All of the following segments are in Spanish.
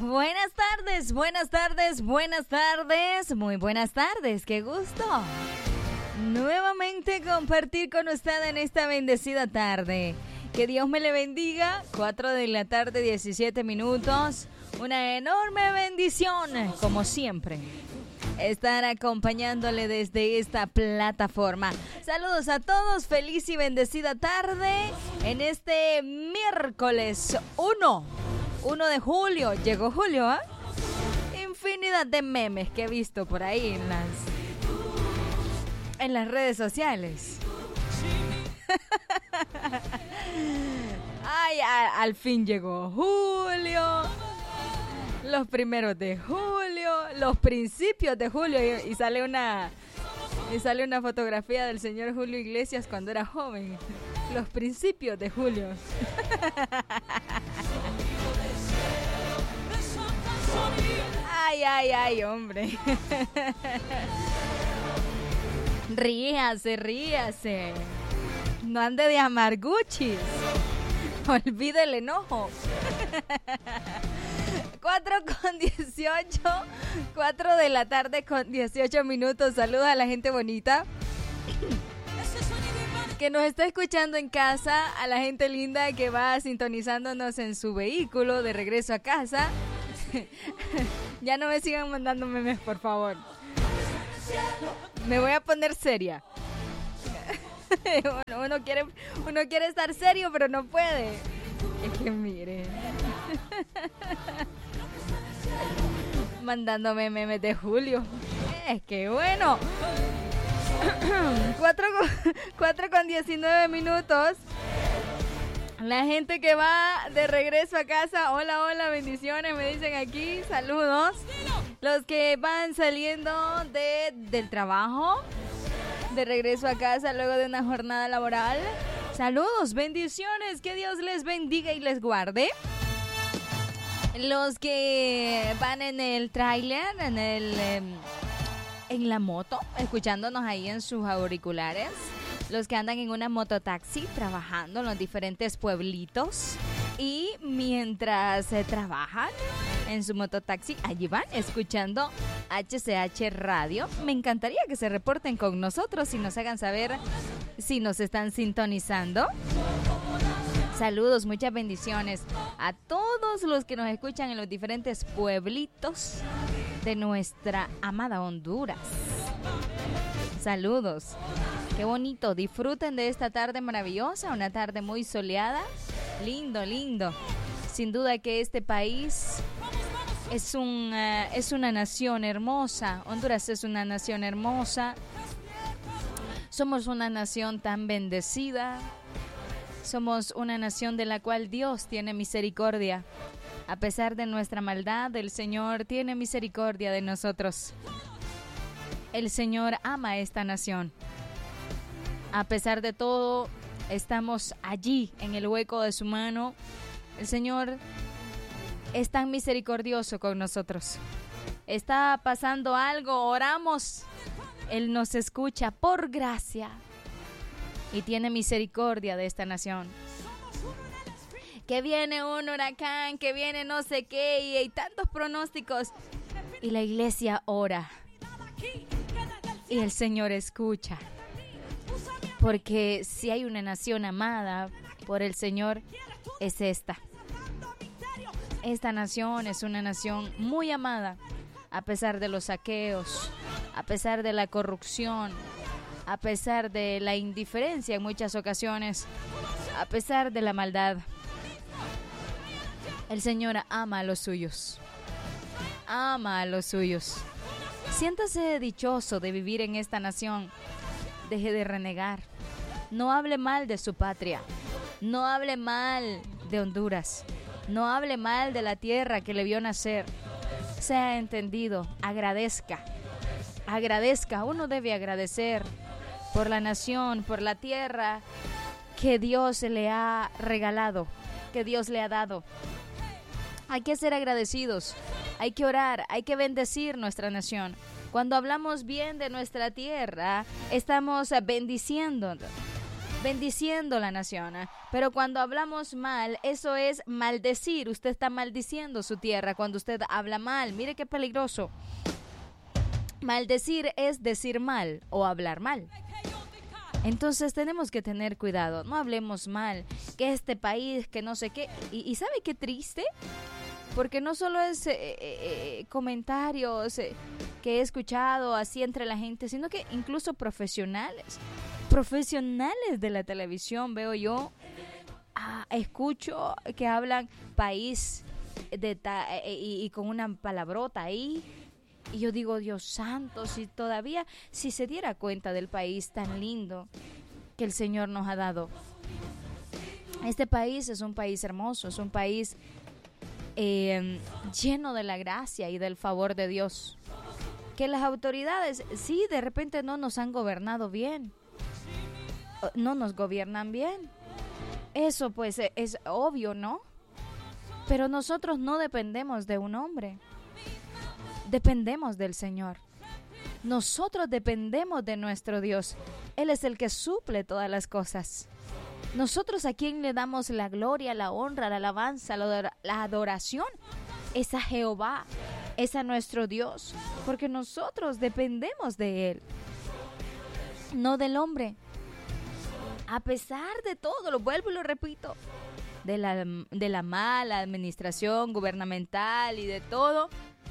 Buenas tardes, buenas tardes, buenas tardes, muy buenas tardes, qué gusto. Nuevamente compartir con usted en esta bendecida tarde. Que Dios me le bendiga. 4 de la tarde, 17 minutos. Una enorme bendición, como siempre, estar acompañándole desde esta plataforma. Saludos a todos, feliz y bendecida tarde en este miércoles 1 de julio. Llegó julio, ¿eh? Infinidad de memes que he visto por ahí en las redes sociales. Ay, al fin llegó julio. Los primeros de julio, los principios de julio, y sale una fotografía del señor Julio Iglesias cuando era joven. Los principios de julio. Ay, hombre. Ríase. No ande de amarguchis. Olvide el enojo. 4 de la tarde con 18 minutos. Saludos a la gente bonita que nos está escuchando en casa, a la gente linda que va sintonizándonos en su vehículo de regreso a casa. Ya no me sigan mandando memes, por favor. Me voy a poner seria. Uno quiere estar serio, pero no puede. Es que mire. Mandándome memes de Julio. Es que bueno. 4 con 19 minutos. La gente que va de regreso a casa, hola, bendiciones, me dicen aquí, saludos. Los que van saliendo del trabajo, de regreso a casa luego de una jornada laboral, saludos, bendiciones, que Dios les bendiga y les guarde. Los que van en el tráiler, en la moto, escuchándonos ahí en sus auriculares. Los que andan en una mototaxi trabajando en los diferentes pueblitos. Y mientras trabajan en su mototaxi, allí van escuchando HCH Radio. Me encantaría que se reporten con nosotros y nos hagan saber si nos están sintonizando. Saludos, muchas bendiciones a todos los que nos escuchan en los diferentes pueblitos de nuestra amada Honduras. Saludos. Qué bonito, disfruten de esta tarde maravillosa, una tarde muy soleada, lindo. Sin duda que este país es una nación hermosa, Honduras es una nación hermosa, somos una nación tan bendecida, somos una nación de la cual Dios tiene misericordia. A pesar de nuestra maldad, el Señor tiene misericordia de nosotros. El Señor ama esta nación. A pesar de todo, estamos allí en el hueco de su mano. El Señor es tan misericordioso con nosotros. Está pasando algo, oramos. Él nos escucha por gracia y tiene misericordia de esta nación. Que viene un huracán, que viene no sé qué, y hay tantos pronósticos. Y la iglesia ora. Y el Señor escucha. Porque si hay una nación amada por el Señor, es esta. Esta nación es una nación muy amada, a pesar de los saqueos, a pesar de la corrupción, a pesar de la indiferencia en muchas ocasiones, a pesar de la maldad. El Señor ama a los suyos. Ama a los suyos. Siéntase dichoso de vivir en esta nación. Deje de renegar. No hable mal de su patria. No hable mal de Honduras. No hable mal de la tierra que le vio nacer. Sea entendido. Agradezca. Agradezca. Uno debe agradecer por la nación, por la tierra que Dios le ha regalado, que Dios le ha dado. Hay que ser agradecidos. Hay que orar. Hay que bendecir nuestra nación. Cuando hablamos bien de nuestra tierra, estamos bendiciendo. bendiciendo la nación. Pero cuando hablamos mal, eso es maldecir. Usted está maldiciendo su tierra cuando usted habla mal. Mire qué peligroso. Maldecir es decir mal o hablar mal. Entonces tenemos que tener cuidado. No hablemos mal, que este país, que no sé qué. ¿Y sabe qué triste? Porque no solo es comentarios que he escuchado así entre la gente, sino que incluso profesionales de la televisión veo yo, escucho que hablan país y con una palabrota ahí. Y yo digo, Dios santo, si se diera cuenta del país tan lindo que el Señor nos ha dado. Este país es un país hermoso, es un país lleno de la gracia y del favor de Dios. Que las autoridades, sí, de repente no nos han gobernado bien, no nos gobiernan bien. Eso pues es obvio, ¿no? Pero nosotros no dependemos de un hombre. Dependemos del Señor. Nosotros dependemos de nuestro Dios. Él es el que suple todas las cosas. Nosotros a quien le damos la gloria, la honra, la alabanza, la adoración, es a Jehová, es a nuestro Dios, porque nosotros dependemos de Él, no del hombre. A pesar de todo, lo vuelvo y lo repito, de la mala administración gubernamental y de todo,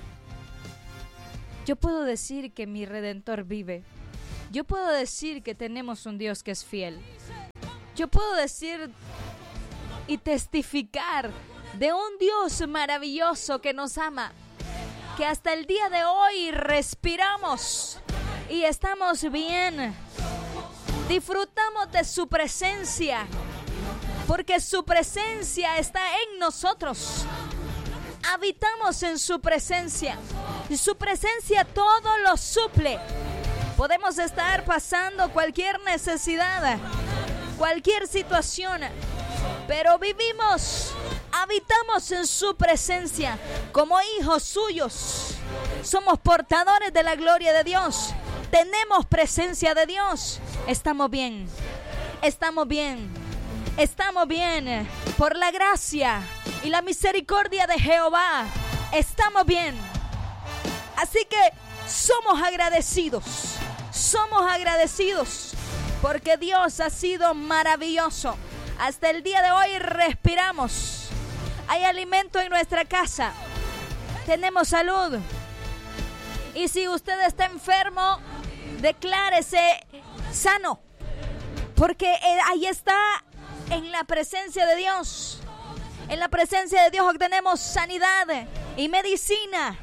yo puedo decir que mi Redentor vive. Yo puedo decir que tenemos un Dios que es fiel. Yo puedo decir y testificar de un Dios maravilloso que nos ama, que hasta el día de hoy respiramos y estamos bien. Disfrutamos de su presencia, porque su presencia está en nosotros. Habitamos en su presencia y su presencia todo lo suple. Podemos estar pasando cualquier necesidad, cualquier situación, pero habitamos en su presencia como hijos suyos. Somos portadores de la gloria de Dios. Tenemos presencia de Dios. Estamos bien. Estamos bien. Estamos bien por la gracia y la misericordia de Jehová. Estamos bien. Así que somos agradecidos. Somos agradecidos porque Dios ha sido maravilloso. Hasta el día de hoy respiramos. Hay alimento en nuestra casa. Tenemos salud. Y si usted está enfermo, declárese sano. Porque ahí está, en la presencia de Dios. En la presencia de Dios obtenemos sanidad y medicina.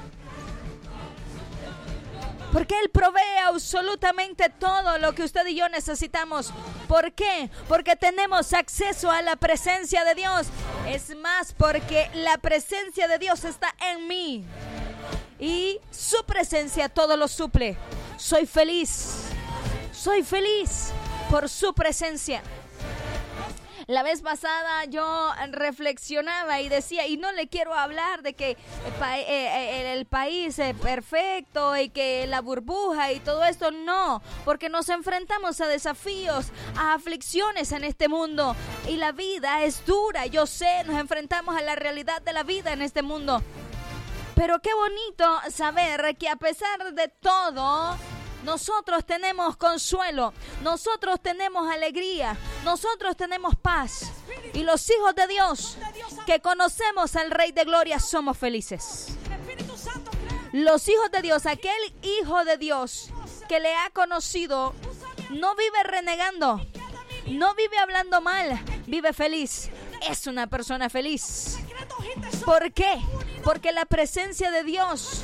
Porque Él provee absolutamente todo lo que usted y yo necesitamos. ¿Por qué? Porque tenemos acceso a la presencia de Dios. Es más, porque la presencia de Dios está en mí. Y su presencia todo lo suple. Soy feliz. Soy feliz por su presencia. La vez pasada yo reflexionaba y decía, y no le quiero hablar de que el país es perfecto y que la burbuja y todo esto, no, porque nos enfrentamos a desafíos, a aflicciones en este mundo y la vida es dura, yo sé, nos enfrentamos a la realidad de la vida en este mundo. Pero qué bonito saber que a pesar de todo, nosotros tenemos consuelo, nosotros tenemos alegría, nosotros tenemos paz. Y los hijos de Dios que conocemos al Rey de Gloria somos felices. Los hijos de Dios, aquel hijo de Dios que le ha conocido, no vive renegando, no vive hablando mal, vive feliz. Es una persona feliz. ¿Por qué? Porque la presencia de Dios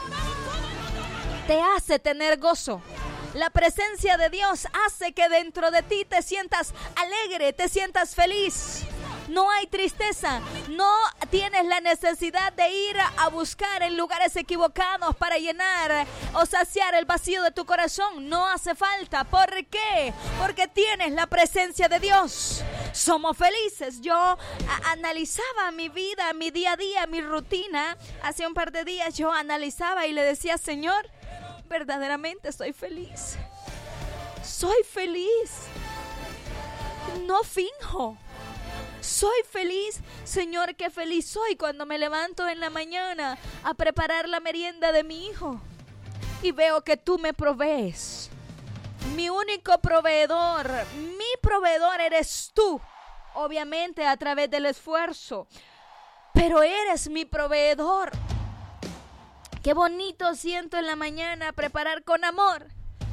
te hace tener gozo. La presencia de Dios hace que dentro de ti te sientas alegre, te sientas feliz. No hay tristeza, no tienes la necesidad de ir a buscar en lugares equivocados para llenar o saciar el vacío de tu corazón. No hace falta. ¿Por qué? Porque tienes la presencia de Dios. Somos felices. Yo analizaba mi vida, mi día a día, mi rutina. Hace un par de días yo analizaba y le decía, Señor, verdaderamente soy feliz. Soy feliz. No finjo. Soy feliz, Señor, qué feliz soy cuando me levanto en la mañana a preparar la merienda de mi hijo y veo que tú me provees. Mi único proveedor, mi proveedor eres tú, obviamente a través del esfuerzo, pero eres mi proveedor. Qué bonito siento en la mañana preparar con amor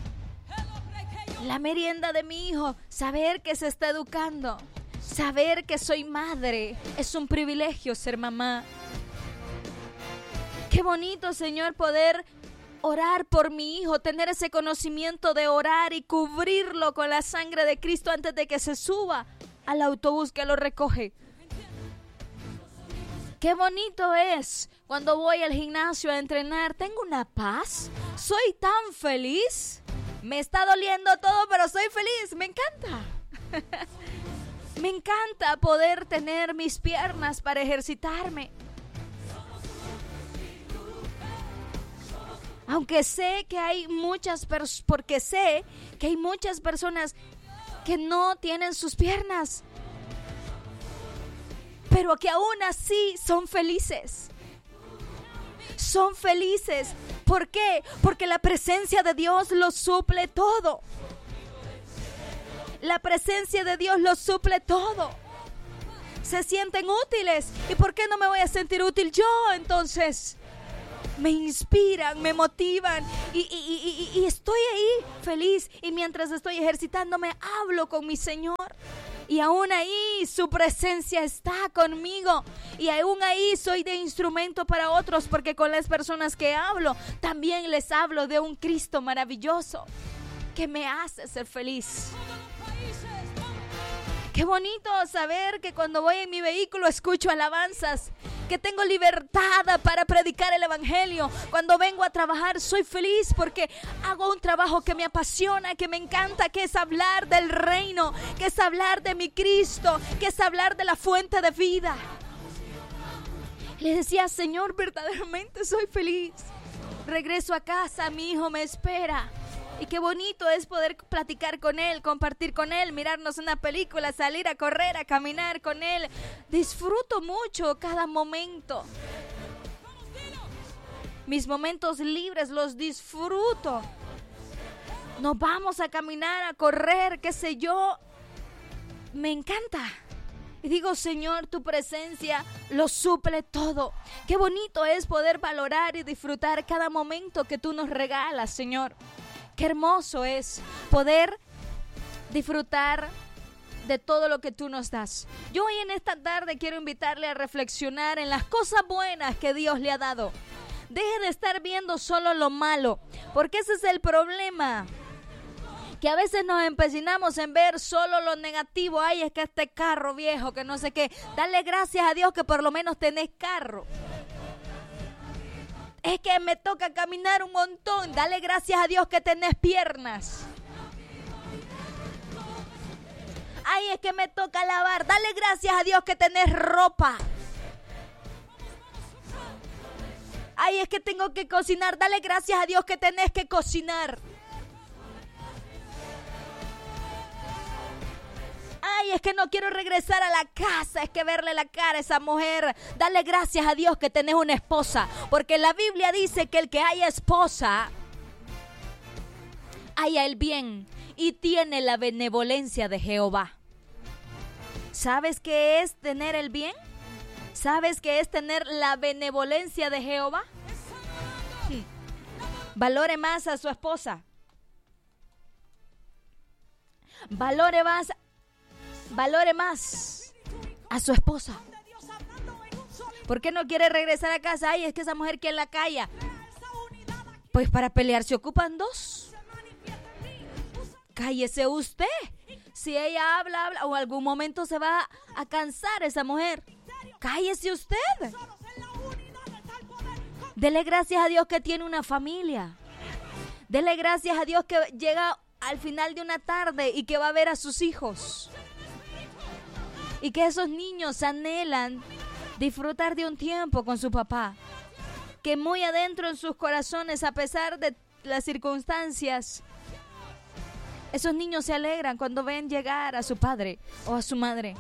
la merienda de mi hijo, saber que se está educando. Saber que soy madre, es un privilegio ser mamá. Qué bonito, Señor, poder orar por mi hijo, tener ese conocimiento de orar y cubrirlo con la sangre de Cristo antes de que se suba al autobús que lo recoge. Qué bonito es cuando voy al gimnasio a entrenar, tengo una paz, soy tan feliz. Me está doliendo todo, pero soy feliz, me encanta. Me encanta poder tener mis piernas para ejercitarme. Aunque sé que hay muchas personas, porque sé que hay muchas personas que no tienen sus piernas, pero que aún así son felices. Son felices. ¿Por qué? Porque la presencia de Dios lo suple todo. La presencia de Dios lo suple todo. Se sienten útiles. ¿Y por qué no me voy a sentir útil yo? Entonces, me inspiran, me motivan y estoy ahí feliz. Y mientras estoy ejercitándome, hablo con mi Señor. Y aún ahí su presencia está conmigo. Y aún ahí soy de instrumento para otros, porque con las personas que hablo, también les hablo de un Cristo maravilloso que me hace ser feliz. Qué bonito saber que cuando voy en mi vehículo escucho alabanzas, que tengo libertad para predicar el evangelio. Cuando vengo a trabajar soy feliz porque hago un trabajo que me apasiona, que me encanta, que es hablar del reino, que es hablar de mi Cristo, que es hablar de la fuente de vida. Le decía, Señor, verdaderamente soy feliz. Regreso a casa, mi hijo me espera. Y qué bonito es poder platicar con él, compartir con él, mirarnos una película, salir a correr, a caminar con él. Disfruto mucho cada momento. Mis momentos libres los disfruto. Nos vamos a caminar, a correr, qué sé yo. Me encanta. Y digo, Señor, tu presencia lo suple todo. Qué bonito es poder valorar y disfrutar cada momento que tú nos regalas, Señor. Qué hermoso es poder disfrutar de todo lo que tú nos das. Yo hoy en esta tarde quiero invitarle a reflexionar en las cosas buenas que Dios le ha dado. Deje de estar viendo solo lo malo, porque ese es el problema. Que a veces nos empecinamos en ver solo lo negativo. Ay, es que este carro viejo, que no sé qué. Dale gracias a Dios que por lo menos tenés carro. Es que me toca caminar un montón. Dale gracias a Dios que tenés piernas. Ay, es que me toca lavar. Dale gracias a Dios que tenés ropa. Ay, es que tengo que cocinar. Dale gracias a Dios que tenés que cocinar. Ay, es que no quiero regresar a la casa, es que verle la cara a esa mujer. Dale gracias a Dios que tenés una esposa, porque la Biblia dice que el que haya esposa, haya el bien y tiene la benevolencia de Jehová. ¿Sabes qué es tener el bien? ¿Sabes qué es tener la benevolencia de Jehová? Valore más a su esposa. Valore más a su esposa. ¿Por qué no quiere regresar a casa? Ay, es que esa mujer, ¿quién la calla? Pues para pelear se ocupan dos. Cállese usted. Si ella habla, o algún momento se va a cansar esa mujer. Cállese usted. Dele gracias a Dios que tiene una familia. Dele gracias a Dios que llega al final de una tarde y que va a ver a sus hijos. Y que esos niños anhelan disfrutar de un tiempo con su papá. Que muy adentro en sus corazones, a pesar de las circunstancias, Esos niños se alegran cuando ven llegar a su padre o a su madre.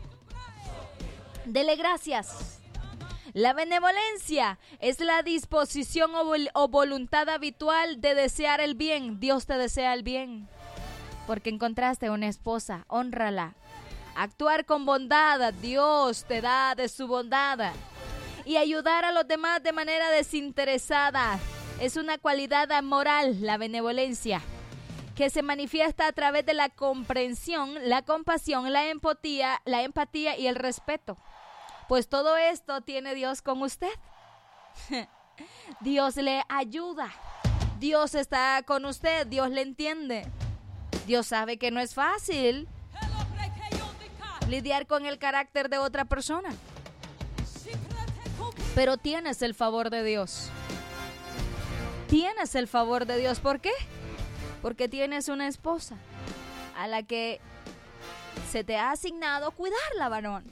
Dele gracias. La benevolencia es la disposición o voluntad habitual de desear el bien. Dios te desea el bien. Porque encontraste una esposa, hónrala. Actuar con bondad, Dios te da de su bondad. Y ayudar a los demás de manera desinteresada es una cualidad moral, la benevolencia, que se manifiesta a través de la comprensión, la compasión, la empatía y el respeto. Pues todo esto tiene Dios con usted. Dios le ayuda. Dios está con usted. Dios le entiende. Dios sabe que no es fácil lidiar con el carácter de otra persona. Pero tienes el favor de Dios. Tienes el favor de Dios. ¿Por qué? Porque tienes una esposa a la que se te ha asignado cuidarla, varón.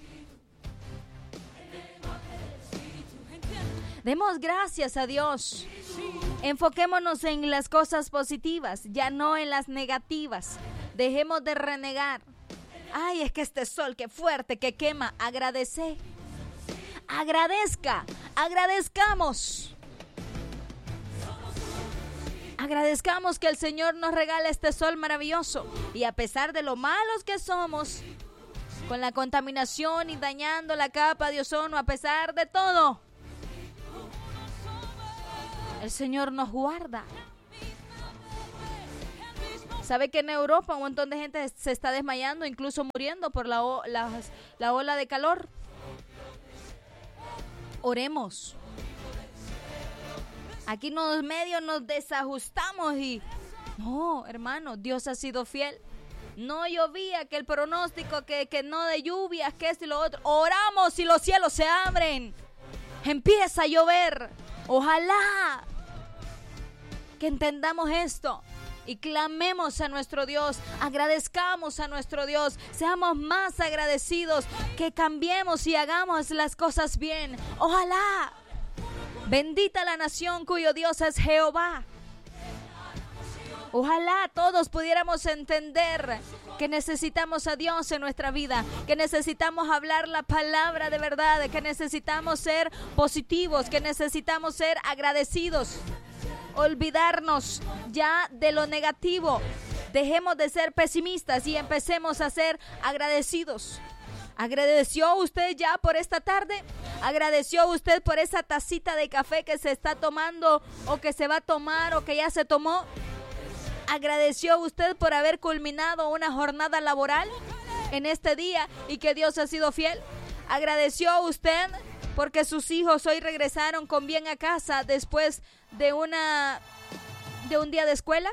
Demos gracias a Dios. Enfoquémonos en las cosas positivas, ya no en las negativas. Dejemos de renegar. Ay, es que este sol, qué fuerte, que quema. Agradece. Agradezca. Agradezcamos. Agradezcamos que el Señor nos regala este sol maravilloso. Y a pesar de lo malos que somos, con la contaminación y dañando la capa de ozono, a pesar de todo, el Señor nos guarda. ¿Sabe que en Europa un montón de gente se está desmayando, incluso muriendo por la ola de calor? Oremos. Aquí en los medios nos desajustamos y... No, hermano, Dios ha sido fiel. No llovía, que el pronóstico, que no de lluvias, que esto y lo otro. Oramos y los cielos se abren. Empieza a llover. Ojalá que entendamos esto y clamemos a nuestro Dios, agradezcamos a nuestro Dios, seamos más agradecidos, que cambiemos y hagamos las cosas bien. Ojalá. Bendita la nación cuyo Dios es Jehová. Ojalá todos pudiéramos entender que necesitamos a Dios en nuestra vida, que necesitamos hablar la palabra de verdad, que necesitamos ser positivos, que necesitamos ser agradecidos. Olvidarnos ya de lo negativo. Dejemos de ser pesimistas y empecemos a ser agradecidos. ¿Agradeció usted ya por esta tarde? ¿Agradeció usted por esa tacita de café que se está tomando o que se va a tomar o que ya se tomó? ¿Agradeció usted por haber culminado una jornada laboral en este día y que Dios ha sido fiel? ¿Agradeció usted porque sus hijos hoy regresaron con bien a casa después de un día de escuela?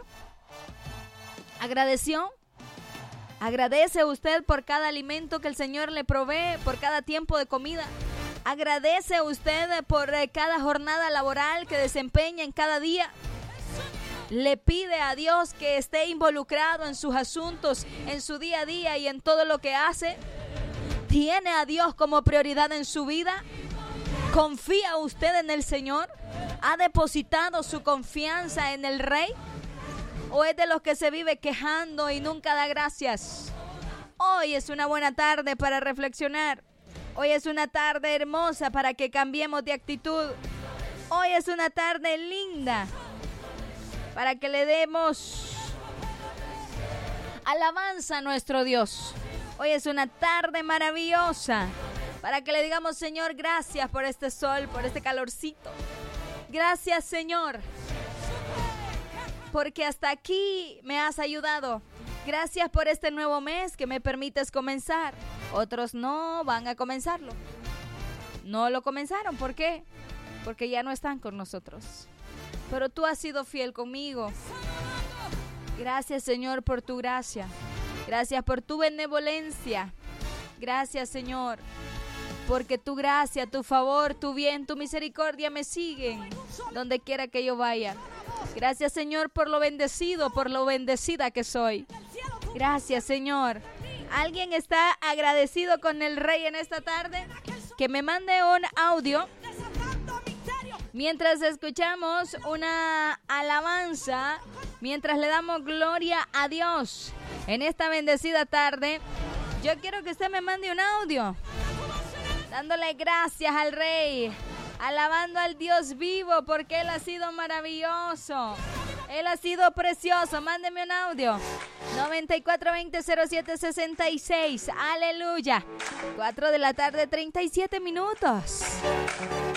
¿Agradeció? ¿Agradece usted por cada alimento que el Señor le provee, por cada tiempo de comida? ¿Agradece usted por cada jornada laboral que desempeña en cada día? ¿Le pide a Dios que esté involucrado en sus asuntos, en su día a día y en todo lo que hace? ¿Tiene a Dios como prioridad en su vida? ¿Confía usted en el Señor? ¿Ha depositado su confianza en el Rey? ¿O es de los que se vive quejando y nunca da gracias? Hoy es una buena tarde para reflexionar. Hoy es una tarde hermosa para que cambiemos de actitud. Hoy es una tarde linda para que le demos alabanza a nuestro Dios. Hoy es una tarde maravillosa para que le digamos: Señor, gracias por este sol, por este calorcito. Gracias, Señor, porque hasta aquí me has ayudado. Gracias por este nuevo mes que me permites comenzar. Otros no van a comenzarlo. No lo comenzaron. ¿Por qué? Porque ya no están con nosotros. Pero tú has sido fiel conmigo. Gracias, Señor, por tu gracia. Gracias por tu benevolencia. Gracias, Señor, porque tu gracia, tu favor, tu bien, tu misericordia me siguen donde quiera que yo vaya. Gracias, Señor, por lo bendecido, por lo bendecida que soy. Gracias, Señor. ¿Alguien está agradecido con el Rey en esta tarde? Que me mande un audio mientras escuchamos una alabanza mientras le damos gloria a Dios en esta bendecida tarde, yo quiero que usted me mande un audio dándole gracias al Rey, alabando al Dios vivo porque Él ha sido maravilloso, Él ha sido precioso. Mándeme un audio 94200766. Aleluya. 4 de la tarde, 37 minutos.